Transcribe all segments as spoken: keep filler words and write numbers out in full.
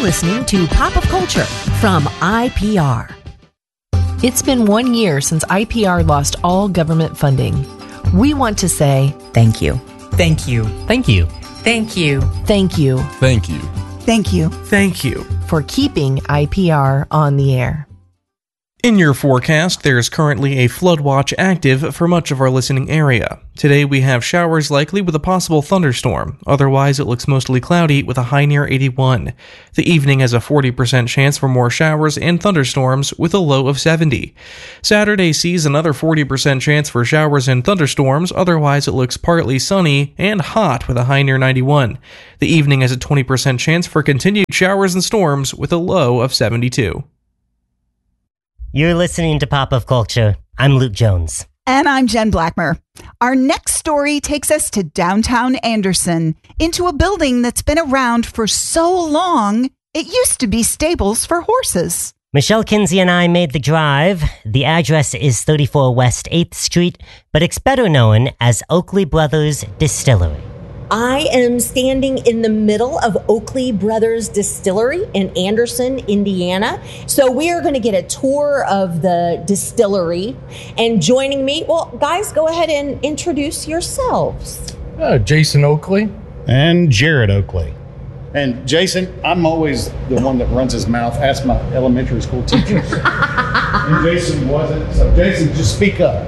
listening to Pop of Culture from I P R. It's been one year since I P R lost all government funding. We want to say thank you. Thank you. Thank you. Thank you. Thank you. Thank you. Thank you. Thank you. For keeping I P R on the air. In your forecast, there's currently a flood watch active for much of our listening area. Today we have showers likely with a possible thunderstorm. Otherwise, it looks mostly cloudy with a high near eighty-one. The evening has a forty percent chance for more showers and thunderstorms with a low of seventy. Saturday sees another forty percent chance for showers and thunderstorms. Otherwise, it looks partly sunny and hot with a high near ninety-one. The evening has a twenty percent chance for continued showers and storms with a low of seventy-two. You're listening to Pop of Culture. I'm Luke Jones. And I'm Jen Blackmer. Our next story takes us to downtown Anderson, into a building that's been around for so long, it used to be stables for horses. Michelle Kinsey and I made the drive. The address is thirty-four West eighth Street, but it's better known as Oakley Brothers Distillery. I am standing in the middle of Oakley Brothers Distillery in Anderson, Indiana. So we are going to get a tour of the distillery. And joining me, well, guys, go ahead and introduce yourselves. Uh, Jason Oakley. And Jared Oakley. And Jason, I'm always the one that runs his mouth. Ask my elementary school teacher. And Jason wasn't. So Jason, just speak up.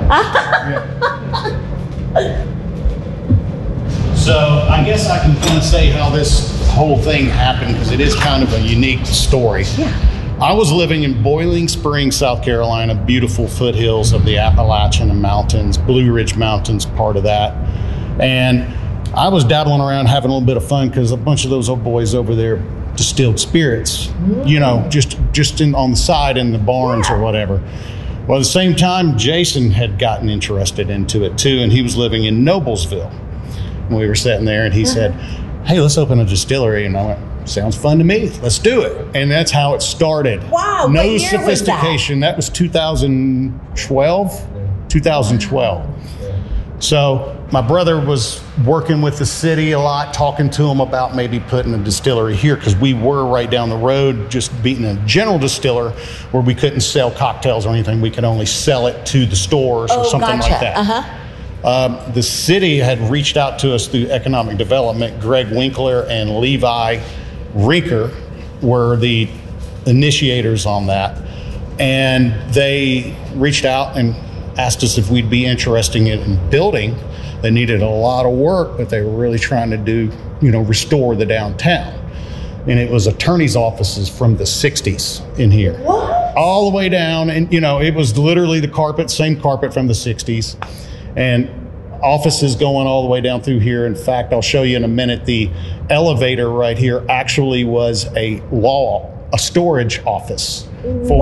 Yeah. So I guess I can kind of say how this whole thing happened, because it is kind of a unique story. Yeah. I was living in Boiling Springs, South Carolina, beautiful foothills of the Appalachian Mountains, Blue Ridge Mountains, part of that. And I was dabbling around, having a little bit of fun, because a bunch of those old boys over there distilled spirits, mm-hmm. you know, just just in, on the side in the barns yeah. or whatever. Well, at the same time, Jason had gotten interested into it too, and he was living in Noblesville. We were sitting there and he uh-huh. said, hey, let's open a distillery. And I went, sounds fun to me. Let's do it. And that's how it started. Wow. No what year sophistication. Was that? that was two thousand twelve. two thousand twelve. So my brother was working with the city a lot, talking to him about maybe putting a distillery here, because we were right down the road, just being a general distiller where we couldn't sell cocktails or anything. We could only sell it to the stores oh, or something gotcha. like that. Uh-huh. Um, the city had reached out to us through economic development. Greg Winkler and Levi Rinker were the initiators on that. And they reached out and asked us if we'd be interested in building. They needed a lot of work, but they were really trying to do, you know, restore the downtown. And it was attorney's offices from the sixties in here. What? All the way down. And, you know, it was literally the carpet, same carpet from the sixties. And offices going all the way down through here. In fact, I'll show you in a minute, the elevator right here actually was a law, a storage office for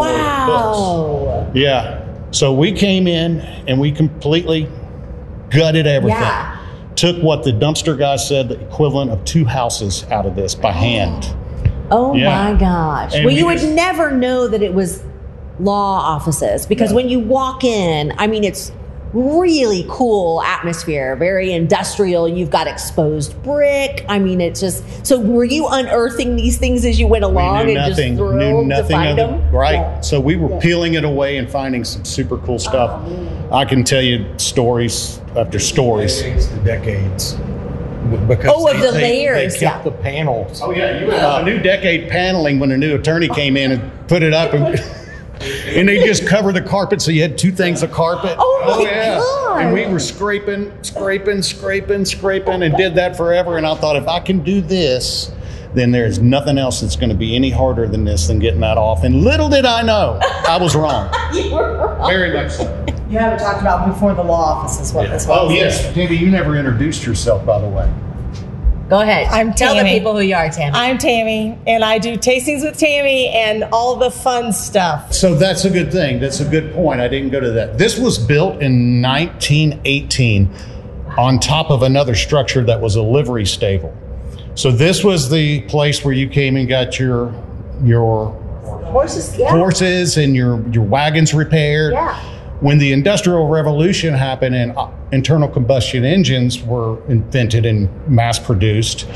wow. books. Yeah. So we came in and we completely gutted everything. Yeah. Took what the dumpster guy said, the equivalent of two houses out of this by hand. Oh yeah. my gosh. And well, you we would just, never know that it was law offices, because yeah. when you walk in, I mean, it's really cool atmosphere, very industrial. You've got exposed brick. I mean, it's just, so were you unearthing these things as you went along we knew and nothing, just thrilled knew nothing to find other, them? Right. Yeah. So we were yeah. peeling it away and finding some super cool stuff. Oh, I can tell you stories after stories. Decades to decades. Because oh, of they, the they, layers. They kept yeah. the panels. Oh, yeah. You had a new decade paneling when a new attorney came in and put it up. And, and they just covered the carpet, so you had two things of carpet. Oh, my oh yeah. God. And we were scraping, scraping, scraping, scraping, and did that forever. And I thought, if I can do this, then there's nothing else that's going to be any harder than this, than getting that off. And little did I know, I was wrong. You were wrong. Very much so. You haven't talked about before the law offices what yeah. this was. Oh, yes. Tammy, you never introduced yourself, by the way. Go ahead. I'm Tell Tammy. the people who you are, Tammy. I'm Tammy, and I do tastings with Tammy and all the fun stuff. So that's a good thing. That's a good point. I didn't go to that. This was built in nineteen eighteen on top of another structure that was a livery stable. So this was the place where you came and got your your horses, yeah. horses and your, your wagons repaired. Yeah. When the Industrial Revolution happened and internal combustion engines were invented and mass produced,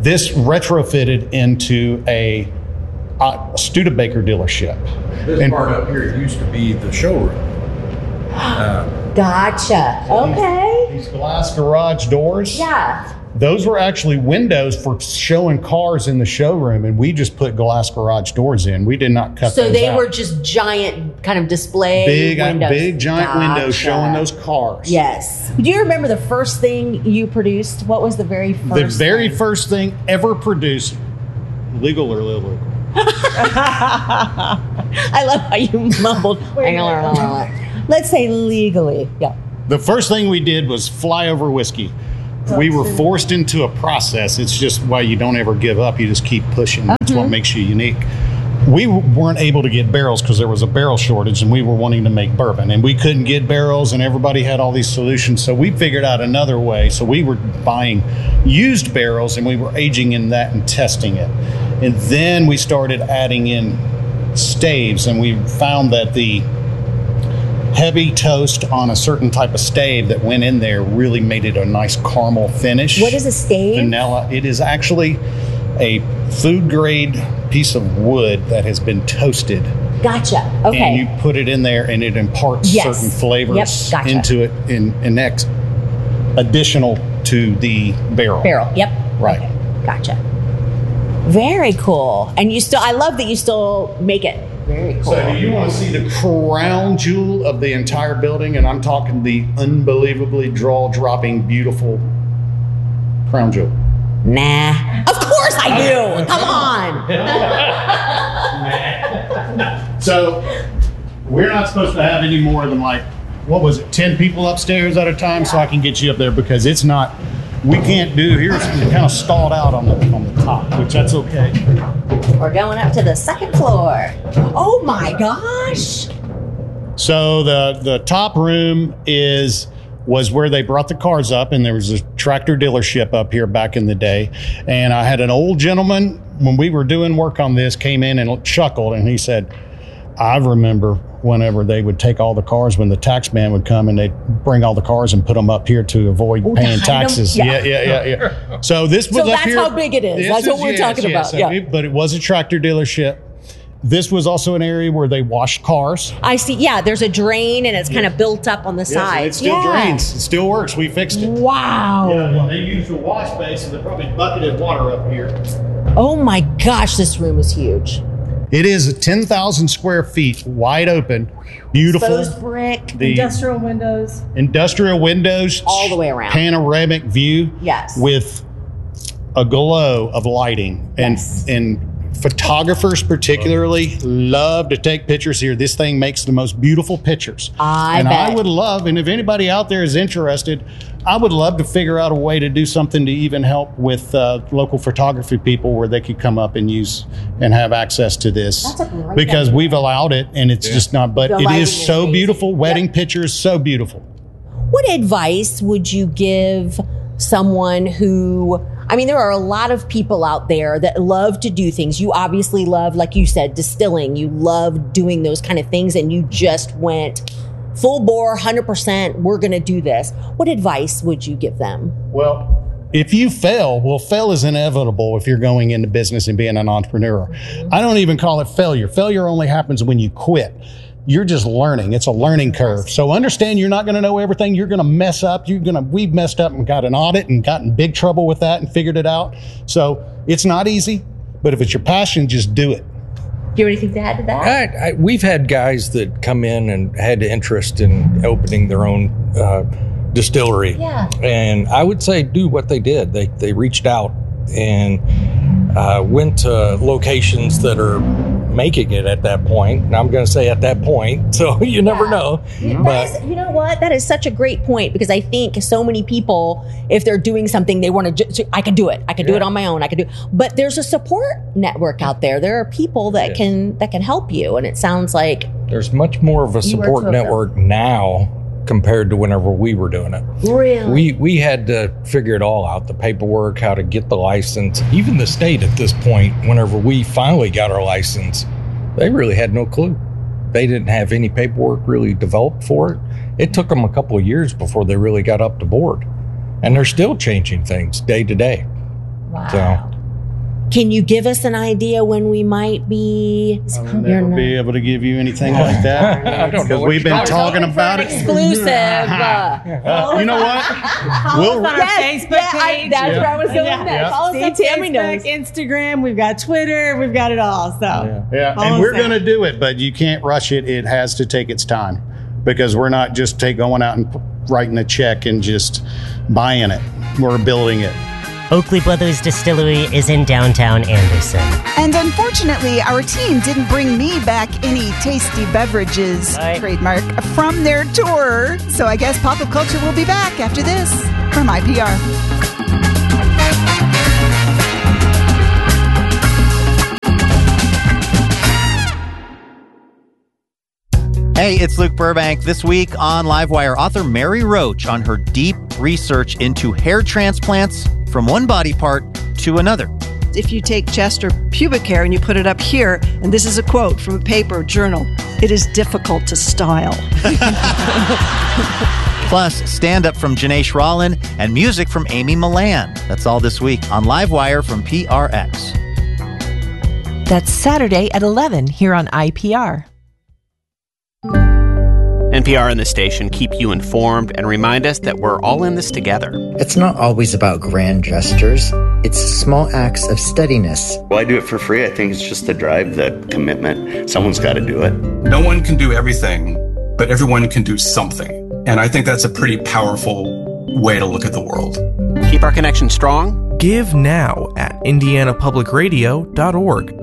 This retrofitted into a, a Studebaker dealership. This And- part up here used to be the showroom. Uh, Gotcha. Okay. These glass garage doors, Yeah. those were actually windows for showing cars in the showroom, and we just put glass garage doors in. We did not cut So those they out. were just giant kind of display big, windows. big, giant windows Gotcha. showing those cars. Yes. Do you remember the first thing you produced? What was the very first The very thing? first thing ever produced, legal or illegal? I love how you mumbled. Let's say legally. Yeah. The first thing we did was flyover whiskey. We were forced into a process. It's just why you don't ever give up. You just keep pushing. That's what makes you unique. We weren't able to get barrels because there was a barrel shortage, and we were wanting to make bourbon, and we couldn't get barrels, and everybody had all these solutions. So we figured out another way. So we were buying used barrels, and we were aging in that and testing it. And then we started adding in staves, and we found that the heavy toast on a certain type of stave that went in there really made it a nice caramel finish. What is a stave? Vanilla. It is actually a food grade piece of wood that has been toasted. Gotcha. Okay. And you put it in there, and it imparts Yes. certain flavors Yep, gotcha. into it in, in next additional to the barrel. Barrel. Yep. Right. Okay. Gotcha. Very cool. And you still, I love that you still make it. Very cool. So do you want to see the crown jewel of the entire building? And I'm talking the unbelievably draw-dropping, beautiful crown jewel. Nah. Of course I do. Come on. So we're not supposed to have any more than like, what was it, ten people upstairs at a time, so I can get you up there, because it's not, we can't do, here's kind of stalled out on the on the top, which that's okay. We're going up to the second floor. Oh my gosh. So the the top room is was where they brought the cars up, and there was a tractor dealership up here back in the day. And I had an old gentleman, when we were doing work on this, came in and chuckled, and he said, I remember whenever they would take all the cars, when the tax man would come, and they'd bring all the cars and put them up here to avoid Oh, paying yeah, I know. taxes. Yeah. Yeah, yeah, yeah, yeah. So this was So up that's here. how big it is. This That's what we're talking about. So Yeah. it- but it was a tractor dealership. This was also an area where they washed cars. I see. Yeah, there's a drain and it's kind of built up on the Yes, side. and it still Yeah. drains. It still works. We fixed it. Wow. Yeah, well, they used the wash basin. They probably bucketed water up here. Oh my gosh, this room is huge. It is ten thousand square feet, wide open, beautiful. Exposed brick. The Industrial windows. industrial windows, All the way around. panoramic view. Yes. With a glow of lighting, and Yes. and photographers particularly love to take pictures here. This thing makes the most beautiful pictures. I and I bet. would love, and if anybody out there is interested, I would love to figure out a way to do something to even help with uh, local photography people, where they could come up and use and have access to this. That's a great because idea. we've allowed it, and it's just not. But The it lighting is is so amazing. beautiful. Wedding Yep. pictures, so beautiful. What advice would you give someone who, I mean, there are a lot of people out there that love to do things. You obviously love, like you said, distilling. You love doing those kind of things, and you just went full bore, one hundred percent, we're going to do this. What advice would you give them? Well, if you fail, well, fail is inevitable if you're going into business and being an entrepreneur. I don't even call it failure. Failure only happens when you quit. You're just learning. It's a learning curve. So understand you're not going to know everything. You're going to mess up. You're going to, we've messed up and got an audit and got in big trouble with that and figured it out. So it's not easy, but if it's your passion, just do it. Do you have anything to add to that? I, I, we've had guys that come in and had interest in opening their own uh, distillery. Yeah. And I would say do what they did. They they reached out and uh, went to locations that are making it at that point. And I'm going to say at that point, so you never know. That But is, you know what? That is such a great point, because I think so many people, if they're doing something, they want to. Just, I can do it. I can do Yeah. it on my own. I can do. But there's a support network out there. There are people that Yes. can that can help you, and it sounds like there's much more of a You were support to a network now compared to whenever we were doing it. really. We we had to figure it all out, the paperwork, how to get the license. Even the state at this point, whenever we finally got our license, they really had no clue. They didn't have any paperwork really developed for it. It took them a couple of years before they really got up to board. And they're still changing things day to day. wow. So Can you give us an idea when we might be? I'll never be able to give you anything like that because we've been talking about it. Exclusive. uh, you know what? We'll on our yes, Facebook yeah, I, page. that's Yeah. where I was going Yeah. next. Yeah. Follow us See, on Tammy Facebook, knows. Instagram, we've got Twitter, we've got it all. So Yeah, yeah. all and I'm we're saying. going to do it, but you can't rush it. It has to take its time because we're not just take going out and p- writing a check and just buying it. We're building it. Oakley Brothers Distillery is in downtown Anderson. And unfortunately, our team didn't bring me back any tasty beverages, Right. trademark, from their tour. So I guess Pop of Culture will be back after this from I P R. Hey, it's Luke Burbank. This week on Livewire, author Mary Roach on her deep research into hair transplants from one body part to another. If you take chest or pubic hair and you put it up here, and this is a quote from a paper journal, it is difficult to style. Plus, stand-up from Janae Rollin and music from Amy Milan. That's all this week on Livewire from P R X. That's Saturday at eleven here on I P R. N P R and the station keep you informed and remind us that we're all in this together. It's not always about grand gestures. It's small acts of steadiness. Well, I do it for free. I think it's just the drive, the commitment. Someone's got to do it. No one can do everything, but everyone can do something. And I think that's a pretty powerful way to look at the world. Keep our connection strong. Give now at indiana public radio dot org.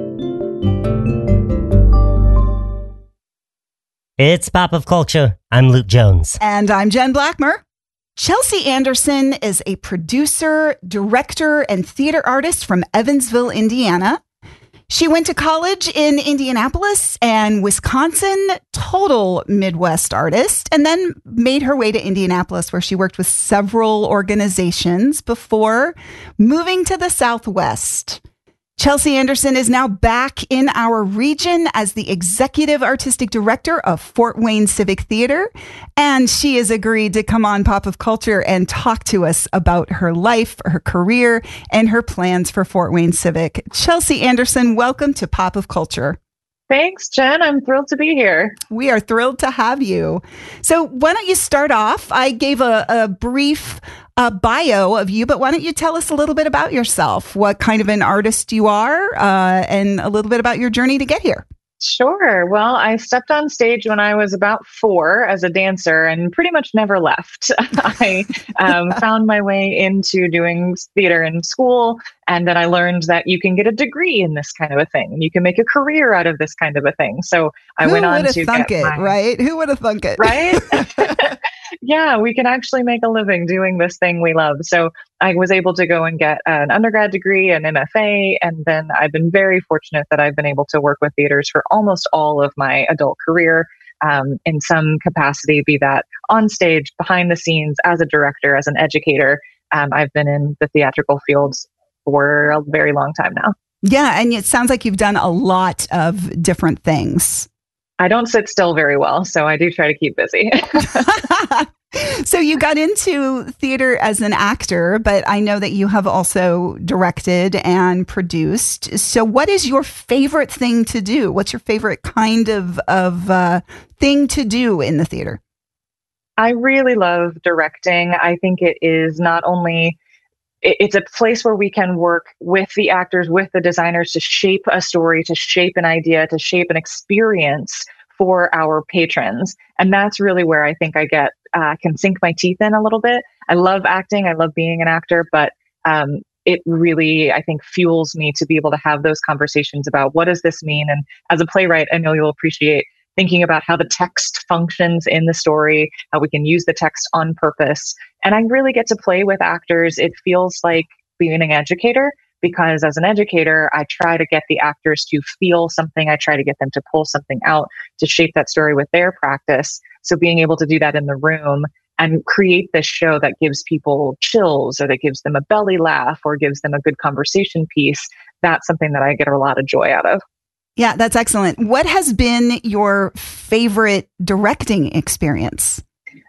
It's Pop of Culture. I'm Luke Jones. And I'm Jen Blackmer. Chelsea Anderson is a producer, director, and theater artist from Evansville, Indiana. She went to college in Indianapolis and Wisconsin, total Midwest artist, and then made her way to Indianapolis, where she worked with several organizations before moving to the Southwest. Chelsea Anderson is now back in our region as the executive artistic director of Fort Wayne Civic Theater, and she has agreed to come on Pop of Culture and talk to us about her life, her career, and her plans for Fort Wayne Civic. Chelsea Anderson, welcome to Pop of Culture. Thanks, Jen. I'm thrilled to be here. We are thrilled to have you. So why don't you start off? I gave a, a brief uh, bio of you, but why don't you tell us a little bit about yourself, what kind of an artist you are, uh, and a little bit about your journey to get here? Sure. Well, I stepped on stage when I was about four as a dancer and pretty much never left. I um, found my way into doing theater in school, and then I learned that you can get a degree in this kind of a thing, and you can make a career out of this kind of a thing. So I Who went on would to have thunk get it, my, right? Who would have thunk it? Right? Yeah, we can actually make a living doing this thing we love. So I was able to go and get an undergrad degree, an M F A, and then I've been very fortunate that I've been able to work with theaters for almost all of my adult career um, in some capacity, be that on stage, behind the scenes, as a director, as an educator. Um, I've been in the theatrical fields for a very long time now. Yeah, and it sounds like you've done a lot of different things. I don't sit still very well, so I do try to keep busy. So you got into theater as an actor, but I know that you have also directed and produced. So what is your favorite thing to do? What's your favorite kind of, of uh, thing to do in the theater? I really love directing. I think it is not only it's a place where we can work with the actors, with the designers to shape a story, to shape an idea, to shape an experience for our patrons. And that's really where I think I get, uh, can sink my teeth in a little bit. I love acting. I love being an actor, but um, it really, I think, fuels me to be able to have those conversations about what does this mean? And as a playwright, I know you'll appreciate thinking about how the text functions in the story, how we can use the text on purpose. And I really get to play with actors. It feels like being an educator, because as an educator, I try to get the actors to feel something. I try to get them to pull something out to shape that story with their practice. So being able to do that in the room and create this show that gives people chills or that gives them a belly laugh or gives them a good conversation piece, that's something that I get a lot of joy out of. Yeah, that's excellent. What has been your favorite directing experience?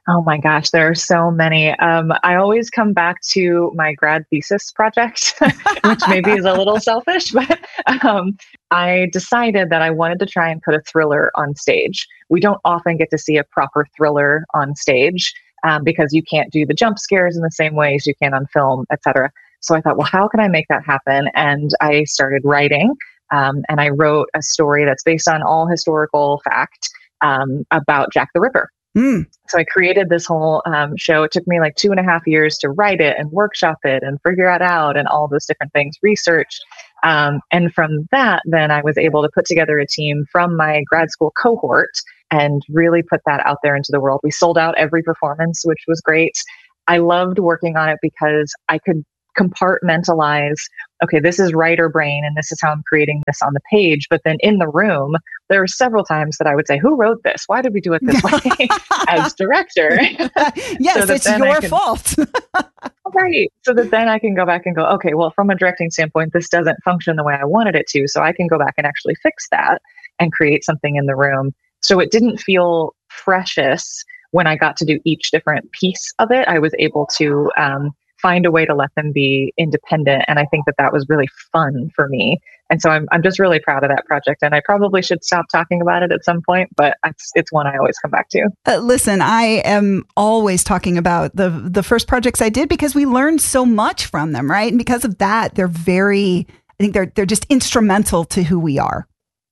Oh my gosh, there are so many. Um, I always come back to my grad thesis project, which maybe is a little selfish, but um, I decided that I wanted to try and put a thriller on stage. We don't often get to see a proper thriller on stage um, because you can't do the jump scares in the same way as you can on film, et cetera. So I thought, well, how can I make that happen? And I started writing, um, and I wrote a story that's based on all historical fact um, about Jack the Ripper. Mm. So I created this whole um, show. It took me like two and a half years to write it and workshop it and figure it out and all those different things, research. Um, and from that, then I was able to put together a team from my grad school cohort and really put that out there into the world. We sold out every performance, which was great. I loved working on it because I could compartmentalize, okay, this is writer brain and this is how I'm creating this on the page. But then in the room, there were several times that I would say, who wrote this? Why did we do it this way as director? Yes, so it's your can, fault. Right. So that then I can go back and go, okay, well, from a directing standpoint, this doesn't function the way I wanted it to. So I can go back and actually fix that and create something in the room. So it didn't feel precious when I got to do each different piece of it. I was able to um, find a way to let them be independent. And I think that that was really fun for me. And so I'm I'm just really proud of that project. And I probably should stop talking about it at some point, but it's, it's one I always come back to. Uh, listen, I am always talking about the the first projects I did because we learned so much from them, right? And because of that, they're very, I think they're they're just instrumental to who we are.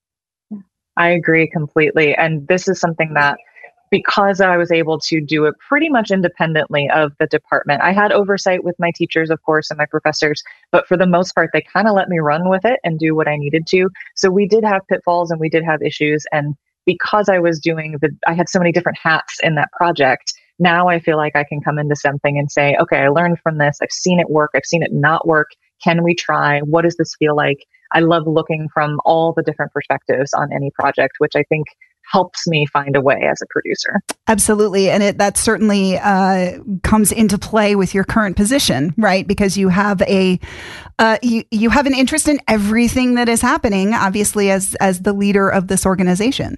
I agree completely. And this is something that, because I was able to do it pretty much independently of the department. I had oversight with my teachers, of course, and my professors, but for the most part, they kind of let me run with it and do what I needed to. So we did have pitfalls and we did have issues. And because I was doing the, I had so many different hats in that project, now I feel like I can come into something and say, okay, I learned from this. I've seen it work. I've seen it not work. Can we try? What does this feel like? I love looking from all the different perspectives on any project, which I think helps me find a way as a producer. Absolutely. And it that certainly uh, comes into play with your current position, right? Because you have a uh, you, you have an interest in everything that is happening, obviously, as as the leader of this organization.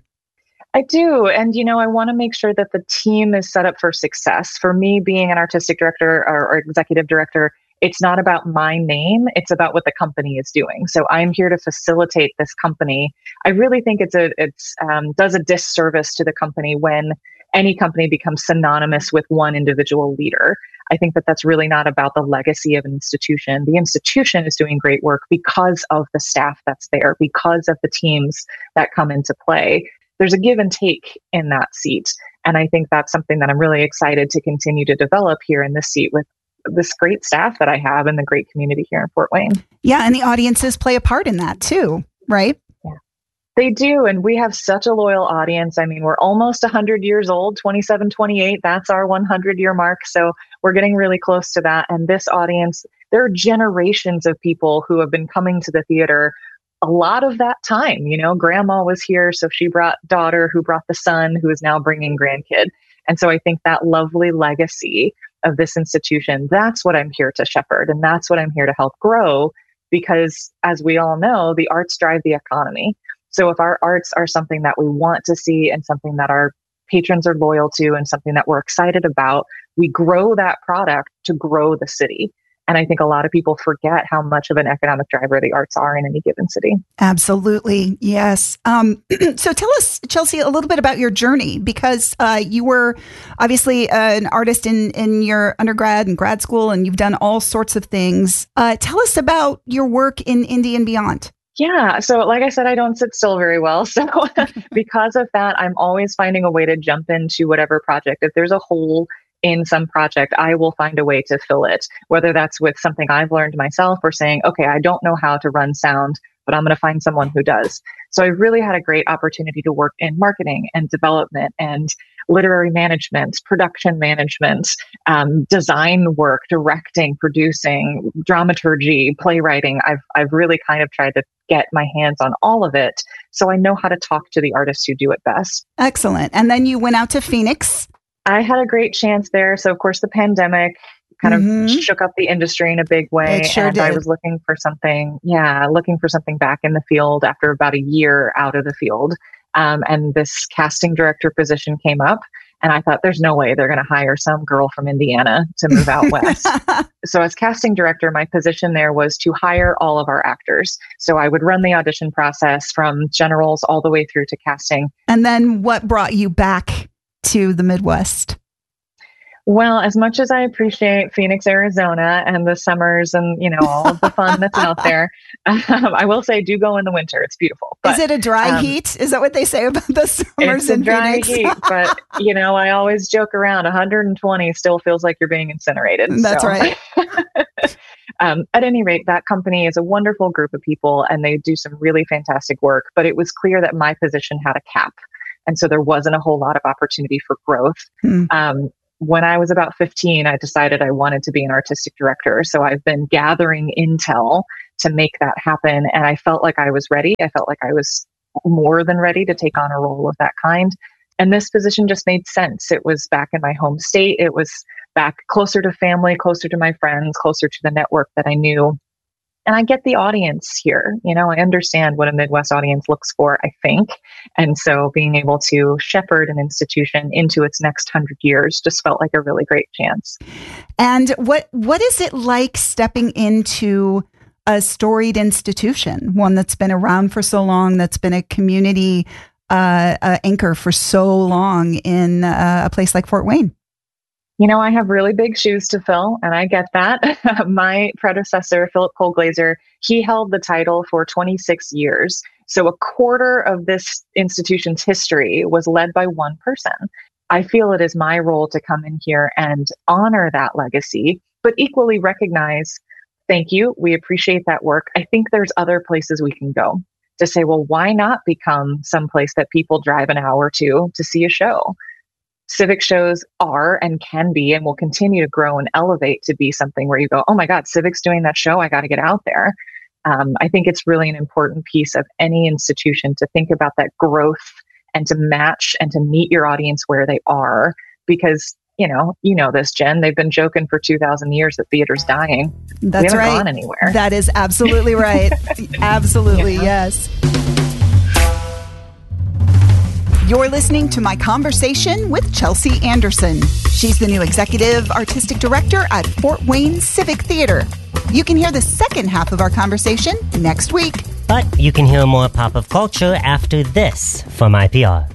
I do. And, you know, I want to make sure that the team is set up for success. For me, being an artistic director or, or executive director, it's not about my name. It's about what the company is doing. So I'm here to facilitate this company. I really think it's a, it's, um, does a disservice to the company when any company becomes synonymous with one individual leader. I think that that's really not about the legacy of an institution. The institution is doing great work because of the staff that's there, because of the teams that come into play. There's a give and take in that seat. And I think that's something that I'm really excited to continue to develop here in this seat with this great staff that I have and the great community here in Fort Wayne. Yeah. And the audiences play a part in that too, right? Yeah, they do. And we have such a loyal audience. I mean, we're almost one hundred years old, twenty-seven, twenty-eight. That's our one hundred year mark. So we're getting really close to that. And this audience, there are generations of people who have been coming to the theater a lot of that time. You know, grandma was here, so she brought daughter, who brought the son, who is now bringing grandkid. And so I think that lovely legacy of this institution, that's what I'm here to shepherd. And that's what I'm here to help grow, because as we all know, the arts drive the economy. So if our arts are something that we want to see and something that our patrons are loyal to and something that we're excited about, we grow that product to grow the city. And I think a lot of people forget how much of an economic driver the arts are in any given city. Absolutely. Yes. Um, so tell us, Chelsea, a little bit about your journey, because uh, you were obviously uh, an artist in, in your undergrad and grad school, and you've done all sorts of things. Uh, tell us about your work in Indy and beyond. Yeah. So like I said, I don't sit still very well. So because of that, I'm always finding a way to jump into whatever project. If there's a hole in some project, I will find a way to fill it, whether that's with something I've learned myself or saying, okay, I don't know how to run sound, but I'm going to find someone who does. So I really had a great opportunity to work in marketing and development and literary management, production management, um, design work, directing, producing, dramaturgy, playwriting. I've, I've really kind of tried to get my hands on all of it, so I know how to talk to the artists who do it best. Excellent. And then you went out to Phoenix. I had a great chance there. So, of course, the pandemic kind mm-hmm. of shook up the industry in a big way. It sure and did. I was looking for something, yeah, looking for something back in the field after about a year out of the field. Um, and this casting director position came up. And I thought, there's no way they're going to hire some girl from Indiana to move out west. So as casting director, my position there was to hire all of our actors. So I would run the audition process from generals all the way through to casting. And then what brought you back to the Midwest? Well, as much as I appreciate Phoenix, Arizona and the summers and, you know, all of the fun that's out there, um, I will say do go in the winter. It's beautiful. But, is it a dry um, heat? Is that what they say about the summers it's in a dry Phoenix? heat, but, you know, I always joke around one hundred twenty still feels like you're being incinerated. That's so. right. um, at any rate, that company is a wonderful group of people and they do some really fantastic work, but it was clear that my position had a cap. And so there wasn't a whole lot of opportunity for growth. Hmm. Um, When I was about fifteen, I decided I wanted to be an artistic director. So I've been gathering intel to make that happen. And I felt like I was ready. I felt like I was more than ready to take on a role of that kind. And this position just made sense. It was back in my home state. It was back closer to family, closer to my friends, closer to the network that I knew. And I get the audience here. You know, I understand what a Midwest audience looks for, I think. And so being able to shepherd an institution into its next hundred years just felt like a really great chance. And what what is it like stepping into a storied institution, one that's been around for so long, that's been a community uh, uh, anchor for so long in uh, a place like Fort Wayne? You know, I have really big shoes to fill, and I get that. My predecessor, Philip Colglazer, he held the title for twenty-six years. So a quarter of this institution's history was led by one person. I feel it is my role to come in here and honor that legacy, but equally recognize, thank you, we appreciate that work. I think there's other places we can go to say, well, why not become someplace that people drive an hour to to see a show? Civic shows are and can be and will continue to grow and elevate to be something where you go, oh my God, Civic's doing that show. I got to get out there. Um, I think it's really an important piece of any institution to think about that growth and to match and to meet your audience where they are. Because, you know, you know this, Jen, they've been joking for two thousand years that theater's dying. That's we haven't right. gone anywhere. That is absolutely right. Absolutely, Yeah. yes. You're listening to my conversation with Chelsea Anderson. She's the new executive artistic director at Fort Wayne Civic Theater. You can hear the second half of our conversation next week. But you can hear more pop of culture after this from I P R.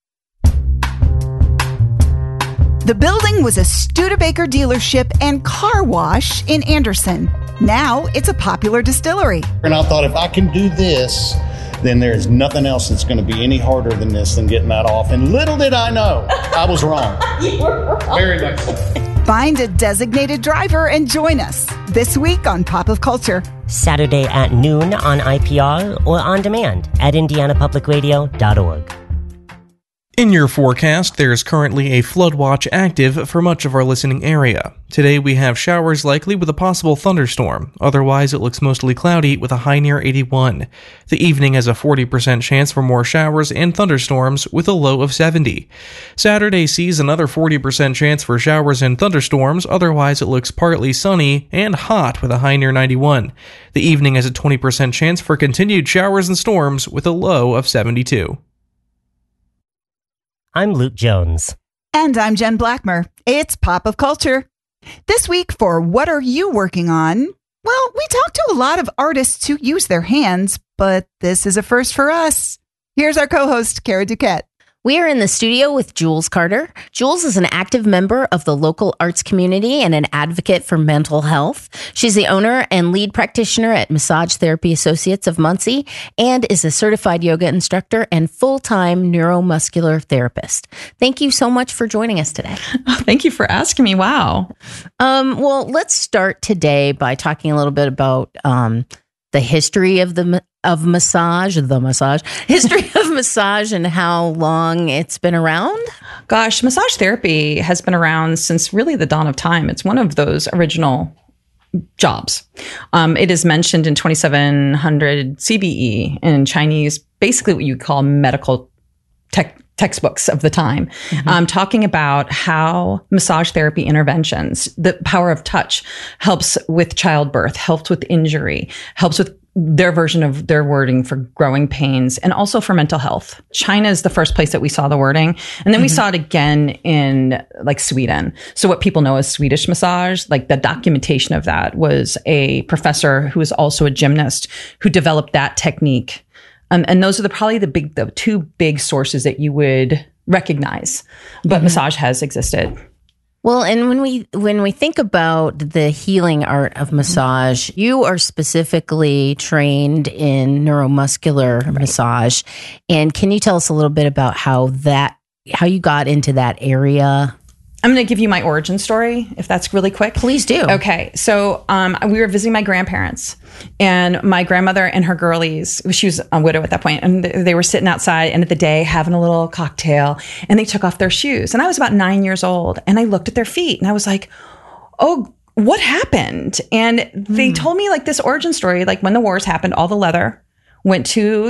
The building was a Studebaker dealership and car wash in Anderson. Now it's a popular distillery. And I thought, if I can do this, then there's nothing else that's going to be any harder than this than getting that off. And little did I know, I was wrong. You were wrong. Very much so. Find a designated driver and join us this week on Pop of Culture. Saturday at noon on I P R or on demand at indiana public radio dot org. In your forecast, there's currently a flood watch active for much of our listening area. Today we have showers likely with a possible thunderstorm. Otherwise, it looks mostly cloudy with a high near eighty-one. The evening has a forty percent chance for more showers and thunderstorms with a low of seventy. Saturday sees another forty percent chance for showers and thunderstorms. Otherwise, it looks partly sunny and hot with a high near ninety-one. The evening has a twenty percent chance for continued showers and storms with a low of seventy-two. I'm Luke Jones. And I'm Jen Blackmer. It's Pop of Culture. This week for What Are You Working On? Well, we talked to a lot of artists who use their hands, but this is a first for us. Here's our co-host, Kara Duquette. We are in the studio with Jules Carter. Jules is an active member of the local arts community and an advocate for mental health. She's the owner and lead practitioner at Massage Therapy Associates of Muncie and is a certified yoga instructor and full-time neuromuscular therapist. Thank you so much for joining us today. Oh, thank you for asking me. Wow. Um, well, let's start today by talking a little bit about um, the history of the of massage, the massage, history of massage and how long it's been around? Gosh, massage therapy has been around since really the dawn of time. It's one of those original jobs. Um, it is mentioned in twenty-seven hundred C B E in Chinese, basically what you call medical tech textbooks of the time, mm-hmm. um, talking about how massage therapy interventions, the power of touch, helps with childbirth, helps with injury, helps with their version of their wording for growing pains and also for mental health. China is the first place that we saw the wording. And then we mm-hmm. saw it again in like Sweden. So what people know as Swedish massage, like the documentation of that was a professor who was also a gymnast who developed that technique. Um, and those are the probably the big, the two big sources that you would recognize. But mm-hmm. massage has existed. Well, and when we when we think about the healing art of massage, you are specifically trained in neuromuscular right. massage. And can you tell us a little bit about how that how you got into that area? I'm going to give you my origin story, if that's really quick. Please do. Okay. So um, we were visiting my grandparents, and my grandmother and her girlies, she was a widow at that point, and they were sitting outside end of the day having a little cocktail, and they took off their shoes. And I was about nine years old, and I looked at their feet, and I was like, oh, what happened? And they mm. told me like this origin story, like when the wars happened, all the leather went to